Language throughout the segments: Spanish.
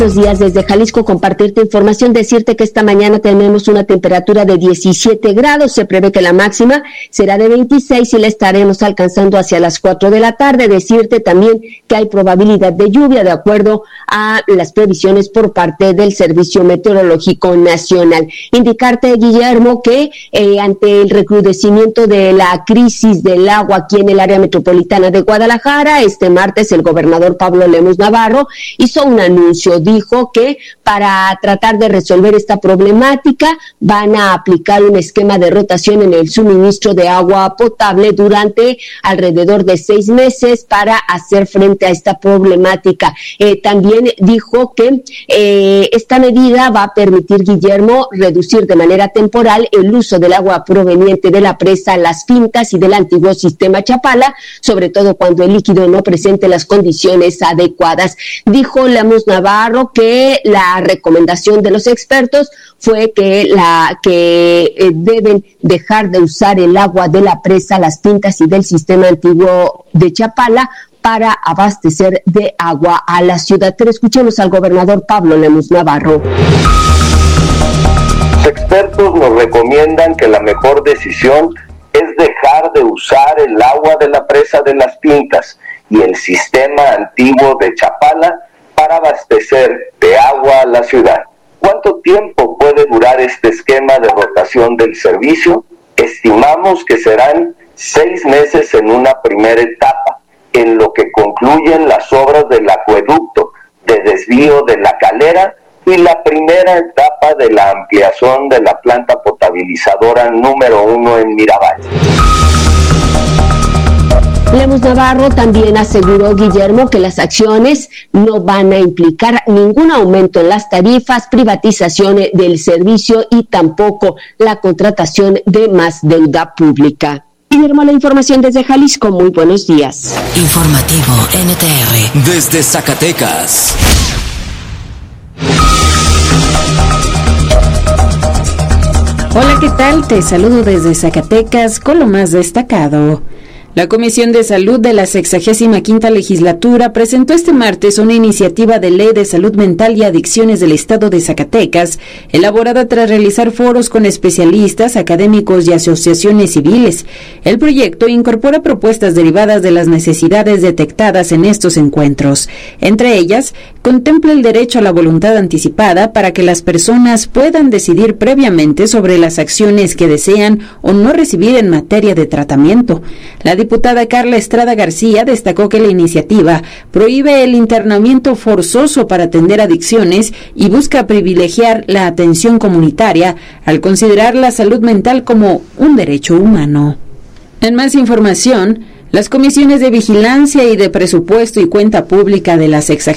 Buenos días desde Jalisco, compartirte información, decirte que esta mañana tenemos una temperatura de 17 grados, se prevé que la máxima será de 26 y la estaremos alcanzando hacia las 4 de la tarde, decirte también que hay probabilidad de lluvia de acuerdo a las previsiones por parte del Servicio Meteorológico Nacional. Indicarte, Guillermo, que ante el recrudecimiento de la crisis del agua aquí en el área metropolitana de Guadalajara, este martes el gobernador Pablo Lemus Navarro hizo un anuncio. Dijo que para tratar de resolver esta problemática van a aplicar un esquema de rotación en el suministro de agua potable durante alrededor de 6 meses para hacer frente a esta problemática. También dijo que esta medida va a permitir, Guillermo, reducir de manera temporal el uso del agua proveniente de la presa Las Pintas y del antiguo sistema Chapala, sobre todo cuando el líquido no presente las condiciones adecuadas. Dijo Lemus Navarro que la recomendación de los expertos fue que deben dejar de usar el agua de la presa Las Pintas y del sistema antiguo de Chapala para abastecer de agua a la ciudad. Pero escuchemos al gobernador Pablo Lemus Navarro. Los expertos nos recomiendan que la mejor decisión es dejar de usar el agua de la presa de Las Pintas y el sistema antiguo de Chapala para abastecer de agua a la ciudad. ¿Cuánto tiempo puede durar este esquema de rotación del servicio? Estimamos que serán 6 meses en una primera etapa, en lo que concluyen las obras del acueducto de desvío de La Calera y la primera etapa de la ampliación de la planta potabilizadora número 1 en Mirabal. Lemus Navarro también aseguró, Guillermo, que las acciones no van a implicar ningún aumento en las tarifas, privatización del servicio y tampoco la contratación de más deuda pública. Guillermo, la información desde Jalisco. Muy buenos días. Informativo NTR. Desde Zacatecas. Hola, ¿qué tal? Te saludo desde Zacatecas con lo más destacado. La Comisión de Salud de la 65ª Legislatura presentó este martes una iniciativa de ley de salud mental y adicciones del Estado de Zacatecas, elaborada tras realizar foros con especialistas, académicos y asociaciones civiles. El proyecto incorpora propuestas derivadas de las necesidades detectadas en estos encuentros. Entre ellas, contempla el derecho a la voluntad anticipada para que las personas puedan decidir previamente sobre las acciones que desean o no recibir en materia de tratamiento. La diputada Carla Estrada García destacó que la iniciativa prohíbe el internamiento forzoso para atender adicciones y busca privilegiar la atención comunitaria al considerar la salud mental como un derecho humano. En más información, las comisiones de vigilancia y de presupuesto y cuenta pública de la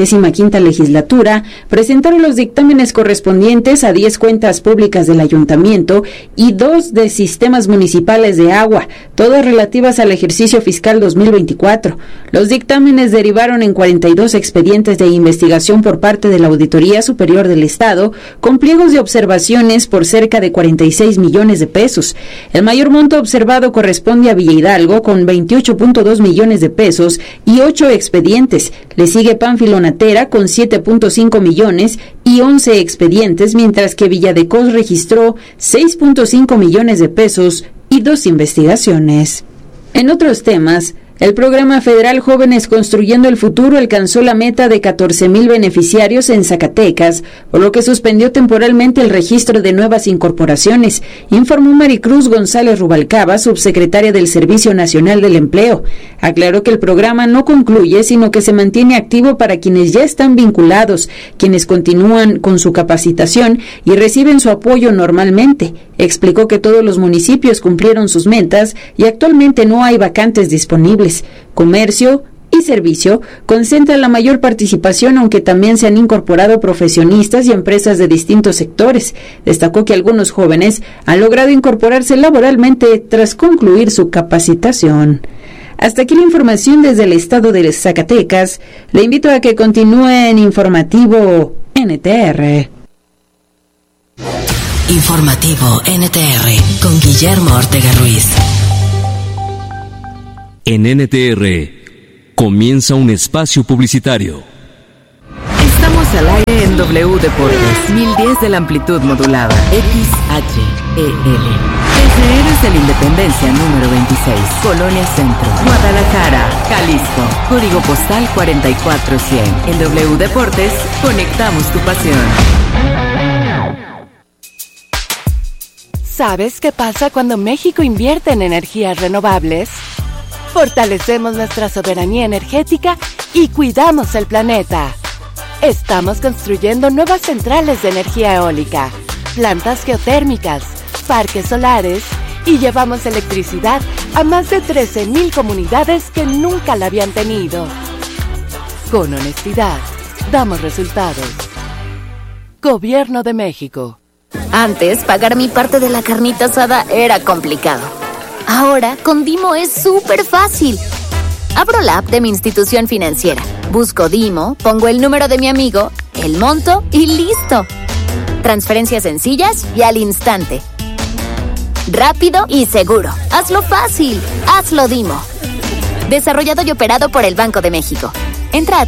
65ª Legislatura presentaron los dictámenes correspondientes a 10 cuentas públicas del Ayuntamiento y 2 de sistemas municipales de agua, todas relativas al ejercicio fiscal 2024. Los dictámenes derivaron en 42 expedientes de investigación por parte de la Auditoría Superior del Estado, con pliegos de observaciones por cerca de 46 millones de pesos. El mayor monto observado corresponde a Villa Hidalgo, con 28.2 millones de pesos y 8 expedientes. Le sigue Pánfilo Natera con 7.5 millones y 11 expedientes, mientras que Villadecos registró 6.5 millones de pesos y 2 investigaciones. En otros temas, el programa federal Jóvenes Construyendo el Futuro alcanzó la meta de 14,000 beneficiarios en Zacatecas, por lo que suspendió temporalmente el registro de nuevas incorporaciones, informó Maricruz González Rubalcaba, subsecretaria del Servicio Nacional del Empleo. Aclaró que el programa no concluye, sino que se mantiene activo para quienes ya están vinculados, quienes continúan con su capacitación y reciben su apoyo normalmente. Explicó que todos los municipios cumplieron sus metas y actualmente no hay vacantes disponibles. Comercio y servicio concentran la mayor participación, aunque también se han incorporado profesionistas y empresas de distintos sectores. Destacó que algunos jóvenes han logrado incorporarse laboralmente tras concluir su capacitación. Hasta aquí la información desde el estado de Zacatecas. Le invito a que continúe en Informativo NTR. Informativo NTR con Guillermo Ortega Ruiz. En NTR comienza un espacio publicitario. Estamos al aire en W Deportes, 1010 de la amplitud modulada, XHEL. Desde Héroes de la Independencia número 26, Colonia Centro, Guadalajara, Jalisco, código postal 44100. En W Deportes, conectamos tu pasión. ¿Sabes qué pasa cuando México invierte en energías renovables? Fortalecemos nuestra soberanía energética y cuidamos el planeta. Estamos construyendo nuevas centrales de energía eólica, plantas geotérmicas, parques solares y llevamos electricidad a más de 13,000 comunidades que nunca la habían tenido. Con honestidad, damos resultados. Gobierno de México. Antes, pagar mi parte de la carnita asada era complicado. Ahora, con Dimo es súper fácil. Abro la app de mi institución financiera, busco Dimo, pongo el número de mi amigo, el monto y ¡listo! Transferencias sencillas y al instante. Rápido y seguro. Hazlo fácil. Hazlo Dimo. Desarrollado y operado por el Banco de México. Entra a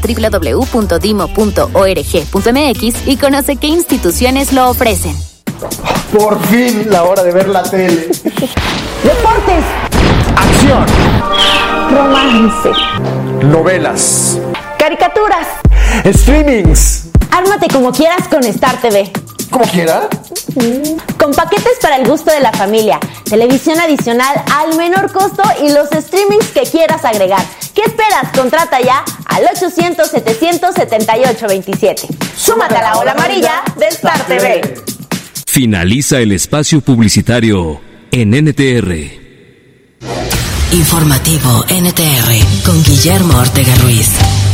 www.dimo.org.mx y conoce qué instituciones lo ofrecen. Por fin, la hora de ver la tele. Deportes. Acción. Romance. Novelas. Caricaturas. Streamings. Ármate como quieras con Star TV. ¿Cómo quiera? Con paquetes para el gusto de la familia, televisión adicional al menor costo y los streamings que quieras agregar. ¿Qué esperas? Contrata ya al 800-700-7827. Súmate a la ola amarilla de Star TV. Finaliza el espacio publicitario en NTR. Informativo NTR con Guillermo Ortega Ruiz.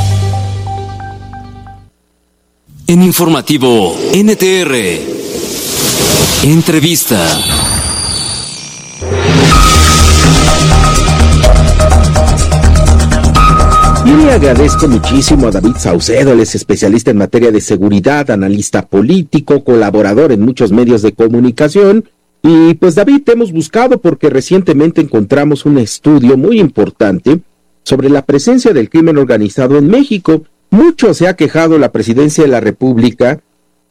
En Informativo NTR. Entrevista. Yo le agradezco muchísimo a David Saucedo, él es especialista en materia de seguridad, analista político, colaborador en muchos medios de comunicación. Y pues David, te hemos buscado porque recientemente encontramos un estudio muy importante sobre la presencia del crimen organizado en México. Mucho se ha quejado la presidencia de la República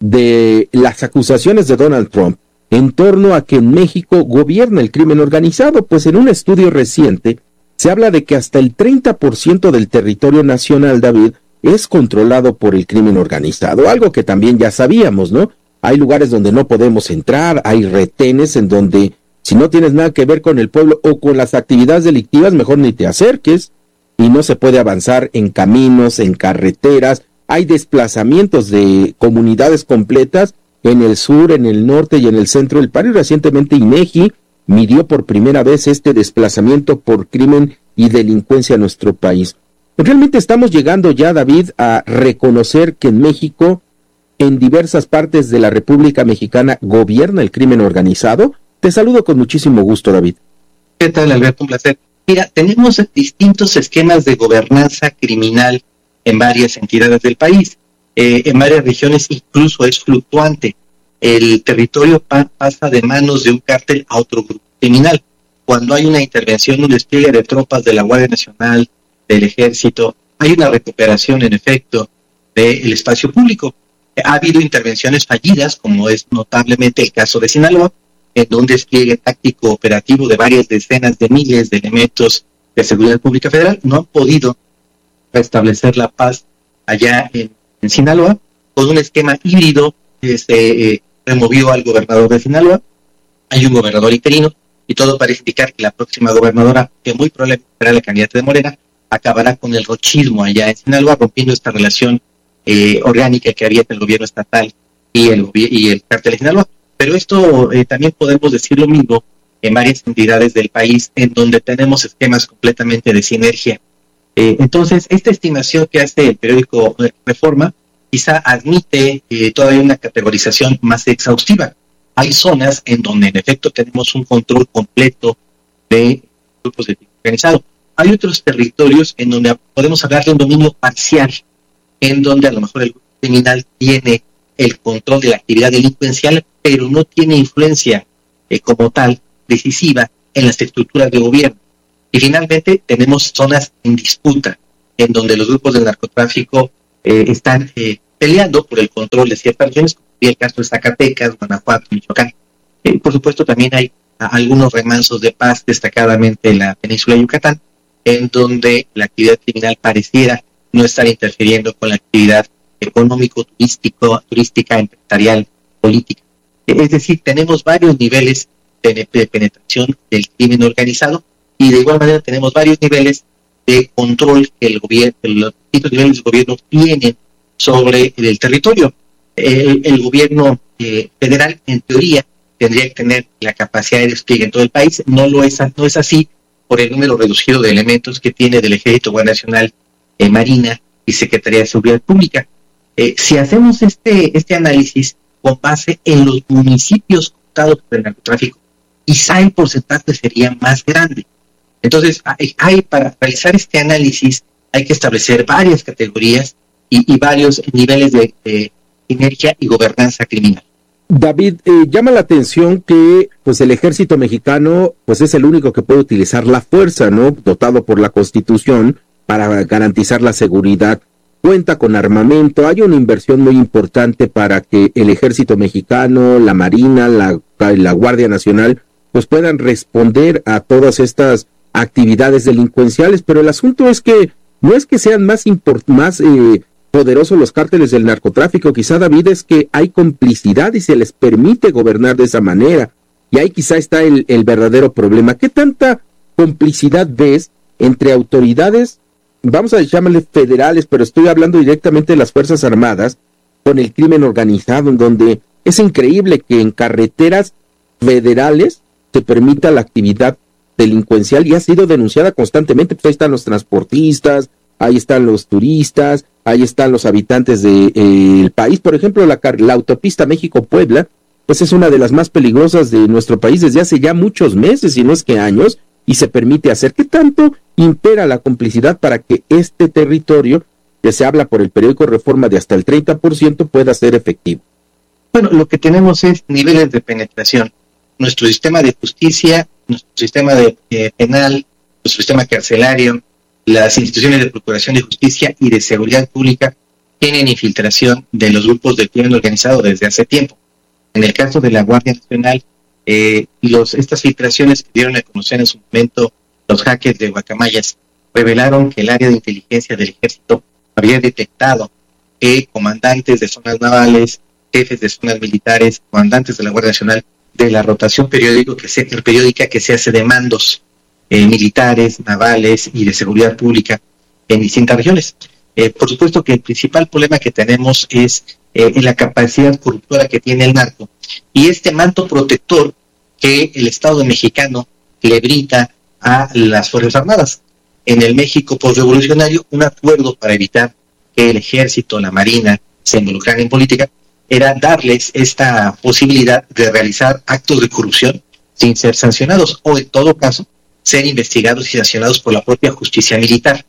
de las acusaciones de Donald Trump en torno a que en México gobierna el crimen organizado, pues en un estudio reciente se habla de que hasta el 30% del territorio nacional, David, es controlado por el crimen organizado, algo que también ya sabíamos, ¿no? Hay lugares donde no podemos entrar, hay retenes en donde si no tienes nada que ver con el pueblo o con las actividades delictivas, mejor ni te acerques, y no se puede avanzar en caminos, en carreteras, hay desplazamientos de comunidades completas en el sur, en el norte y en el centro del país. Recientemente INEGI midió por primera vez este desplazamiento por crimen y delincuencia en nuestro país. Realmente estamos llegando ya, David, a reconocer que en México, en diversas partes de la República Mexicana, gobierna el crimen organizado. Te saludo con muchísimo gusto, David. ¿Qué tal, Alberto? Un placer. Mira, tenemos distintos esquemas de gobernanza criminal en varias entidades del país. En varias regiones incluso es fluctuante. El territorio pasa de manos de un cártel a otro grupo criminal. Cuando hay una intervención, un despliegue de tropas de la Guardia Nacional, del Ejército, hay una recuperación, en efecto, del espacio público. Ha habido intervenciones fallidas, como es notablemente el caso de Sinaloa, en un despliegue táctico operativo de varias decenas de miles de elementos de seguridad pública federal. No han podido restablecer la paz allá en Sinaloa. Con un esquema híbrido, se removió al gobernador de Sinaloa, hay un gobernador interino, y todo parece indicar que la próxima gobernadora, que muy probablemente será la candidata de Morena, acabará con el rochismo allá en Sinaloa, rompiendo esta relación orgánica que había entre el gobierno estatal y el cártel de Sinaloa. Pero esto también podemos decir lo mismo en varias entidades del país en donde tenemos esquemas completamente de sinergia. Entonces, esta estimación que hace el periódico Reforma quizá admite todavía una categorización más exhaustiva. Hay zonas en donde en efecto tenemos un control completo de grupos de crimen organizado. Hay otros territorios en donde podemos hablar de un dominio parcial, en donde a lo mejor el grupo criminal tiene el control de la actividad delincuencial, pero no tiene influencia como tal decisiva en las estructuras de gobierno. Y finalmente tenemos zonas en disputa, en donde los grupos del narcotráfico están peleando por el control de ciertas regiones, como el caso de Zacatecas, Guanajuato, Michoacán. Por supuesto, también hay algunos remansos de paz, destacadamente en la península de Yucatán, en donde la actividad criminal pareciera no estar interfiriendo con la actividad económico, turística, empresarial, política. Es decir, tenemos varios niveles de penetración del crimen organizado y de igual manera tenemos varios niveles de control que el gobierno, los distintos niveles del gobierno tienen sobre el territorio. El gobierno federal, en teoría, tendría que tener la capacidad de despliegue en todo el país. No es así por el número reducido de elementos que tiene del Ejército, Guardia Nacional, Marina y Secretaría de Seguridad Pública. Si hacemos este análisis con base en los municipios contados por el narcotráfico, quizá el porcentaje sería más grande. Entonces, para realizar este análisis hay que establecer varias categorías y varios niveles de sinergia y gobernanza criminal. David, llama la atención que pues el ejército mexicano pues es el único que puede utilizar la fuerza, ¿no? Dotado por la Constitución para garantizar la seguridad. Cuenta con armamento, hay una inversión muy importante para que el ejército mexicano, la Marina, la Guardia Nacional pues puedan responder a todas estas actividades delincuenciales, pero el asunto es que no es que sean más poderosos los cárteles del narcotráfico, quizá, David, es que hay complicidad y se les permite gobernar de esa manera, y ahí quizá está el verdadero problema. ¿Qué tanta complicidad ves entre autoridades, vamos a llamarle federales, pero estoy hablando directamente de las Fuerzas Armadas, con el crimen organizado, en donde es increíble que en carreteras federales se permita la actividad delincuencial y ha sido denunciada constantemente? Pues ahí están los transportistas, ahí están los turistas, ahí están los habitantes del país. Por ejemplo, la autopista México-Puebla, pues es una de las más peligrosas de nuestro país desde hace ya muchos meses, si no es que años, y se permite hacer. ¿Qué tanto impera la complicidad para que este territorio, que se habla por el periódico Reforma de hasta el 30%, pueda ser efectivo? Bueno, lo que tenemos es niveles de penetración. Nuestro sistema de justicia, nuestro sistema penal, nuestro sistema carcelario, las instituciones de procuración de justicia y de seguridad pública tienen infiltración de los grupos de crimen organizado desde hace tiempo. En el caso de la Guardia Nacional, estas filtraciones que dieron a conocer en su momento los hackers de Guacamayas revelaron que el área de inteligencia del Ejército había detectado que comandantes de zonas navales, jefes de zonas militares, comandantes de la Guardia Nacional, de la rotación periódica que se hace de mandos militares, navales y de seguridad pública en distintas regiones. Por supuesto que el principal problema que tenemos es la capacidad corruptora que tiene el narco y este manto protector que el Estado mexicano le brinda a las Fuerzas Armadas. En el México postrevolucionario, un acuerdo para evitar que el Ejército, la Marina, se involucraran en política era darles esta posibilidad de realizar actos de corrupción sin ser sancionados o, en todo caso, ser investigados y sancionados por la propia justicia militar.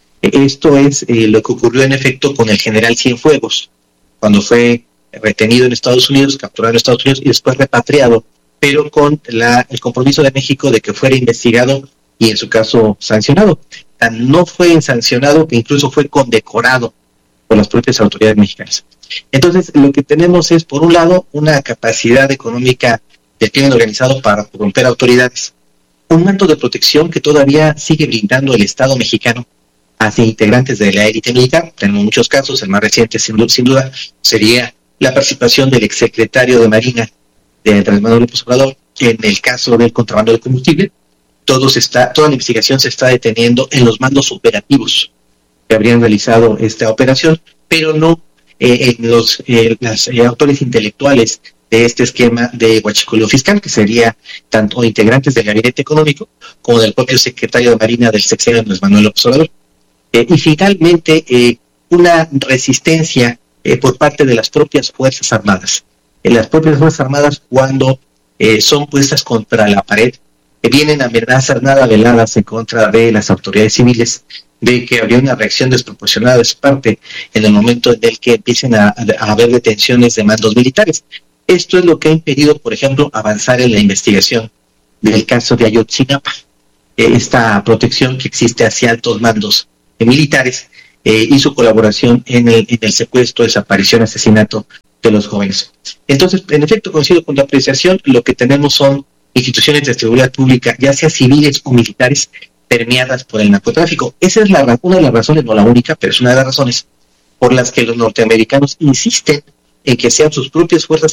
Esto es lo que ocurrió en efecto con el general Cienfuegos, cuando fue retenido en Estados Unidos, capturado en Estados Unidos y después repatriado, pero con el compromiso de México de que fuera investigado y en su caso sancionado. No fue sancionado, que incluso fue condecorado por las propias autoridades mexicanas. Entonces, lo que tenemos es, por un lado, una capacidad económica del crimen organizado para corromper autoridades, un manto de protección que todavía sigue brindando el Estado mexicano hacia integrantes de la élite militar. Tenemos muchos casos, el más reciente, sin duda, sería la participación del exsecretario de Marina de Andrés Manuel López Obrador en el caso del contrabando de combustible. Toda la investigación se está deteniendo en los mandos operativos que habrían realizado esta operación, pero no en los autores intelectuales de este esquema de huachicoleo fiscal, que sería tanto integrantes del gabinete económico como del propio secretario de Marina del sexenio Andrés Manuel López Obrador. Y finalmente, una resistencia por parte de las propias Fuerzas Armadas. Las propias Fuerzas Armadas, cuando son puestas contra la pared, vienen amenazas nada veladas en contra de las autoridades civiles, de que habría una reacción desproporcionada de su parte en el momento en el que empiecen a haber detenciones de mandos militares. Esto es lo que ha impedido, por ejemplo, avanzar en la investigación del caso de Ayotzinapa. Esta protección que existe hacia altos mandos militares y su colaboración en el secuestro, desaparición, asesinato de los jóvenes. Entonces, en efecto, coincido con tu apreciación. Lo que tenemos son instituciones de seguridad pública, ya sea civiles o militares, permeadas por el narcotráfico. Esa es una de las razones, no la única, pero es una de las razones por las que los norteamericanos insisten en que sean sus propias fuerzas